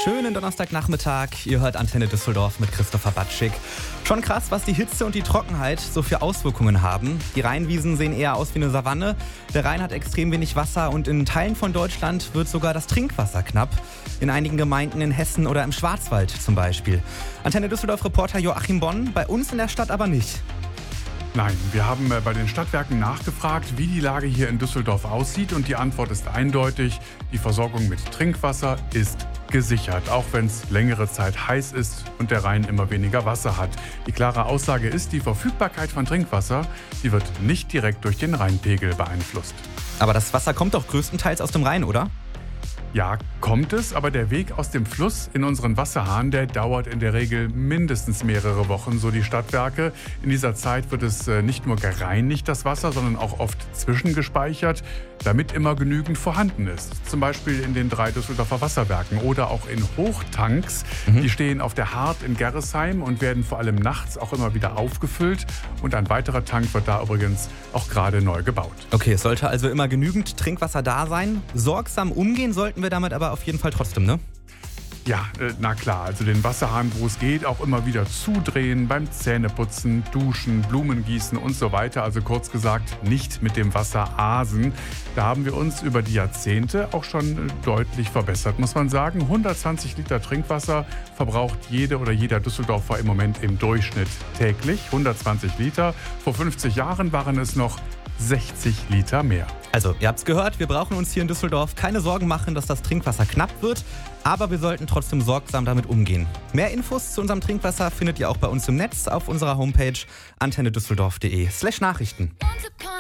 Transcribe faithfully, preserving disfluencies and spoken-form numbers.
schönen Donnerstagnachmittag. Ihr hört Antenne Düsseldorf mit Christopher Batschik. Schon krass, was die Hitze und die Trockenheit so für Auswirkungen haben. Die Rheinwiesen sehen eher aus wie eine Savanne. Der Rhein hat extrem wenig Wasser und in Teilen von Deutschland wird sogar das Trinkwasser knapp. In einigen Gemeinden in Hessen oder im Schwarzwald zum Beispiel. Antenne Düsseldorf-Reporter Joachim Bonn, bei uns in der Stadt aber nicht. Nein, wir haben bei den Stadtwerken nachgefragt, wie die Lage hier in Düsseldorf aussieht, und die Antwort ist eindeutig: Die Versorgung mit Trinkwasser ist gesichert, auch wenn es längere Zeit heiß ist und der Rhein immer weniger Wasser hat. Die klare Aussage ist, die Verfügbarkeit von Trinkwasser, die wird nicht direkt durch den Rheinpegel beeinflusst. Aber das Wasser kommt doch größtenteils aus dem Rhein, oder? Ja, kommt es, aber der Weg aus dem Fluss in unseren Wasserhahn, der dauert in der Regel mindestens mehrere Wochen, so die Stadtwerke. In dieser Zeit wird es nicht nur gereinigt, das Wasser, sondern auch oft zwischengespeichert, damit immer genügend vorhanden ist. Zum Beispiel in den drei Düsseldorfer Wasserwerken oder auch in Hochtanks. Mhm. Die stehen auf der Hart in Gerresheim und werden vor allem nachts auch immer wieder aufgefüllt. Und ein weiterer Tank wird da übrigens auch gerade neu gebaut. Okay, es sollte also immer genügend Trinkwasser da sein. Sorgsam umgehen sollten wir damit aber auf jeden Fall trotzdem, ne? Ja, äh, na klar, also den Wasserhahn, wo es geht, auch immer wieder zudrehen, beim Zähneputzen, Duschen, Blumen gießen und so weiter. Also kurz gesagt, nicht mit dem Wasser asen. Da haben wir uns über die Jahrzehnte auch schon deutlich verbessert, muss man sagen. hundertzwanzig Liter Trinkwasser verbraucht jede oder jeder Düsseldorfer im Moment im Durchschnitt täglich. hundertzwanzig Liter. Vor fünfzig Jahren waren es noch sechzig Liter mehr. Also, ihr habt's gehört, wir brauchen uns hier in Düsseldorf keine Sorgen machen, dass das Trinkwasser knapp wird, aber wir sollten trotzdem sorgsam damit umgehen. Mehr Infos zu unserem Trinkwasser findet ihr auch bei uns im Netz auf unserer Homepage antennedüsseldorf punkt de slash Nachrichten.